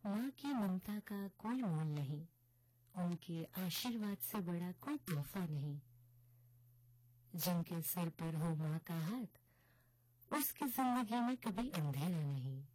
माँ की ममता का कोई मोल नहीं, उनके आशीर्वाद से बड़ा कोई तोहफा नहीं। जिनके सिर पर हो माँ का हाथ, उसकी जिंदगी में कभी अंधेरा नहीं।